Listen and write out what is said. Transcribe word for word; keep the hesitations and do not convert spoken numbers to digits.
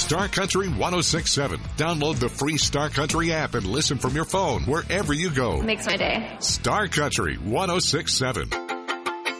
Star Country one oh six point seven. Download the free Star Country app and listen from your phone wherever you go. Makes my day. Star Country one oh six point seven.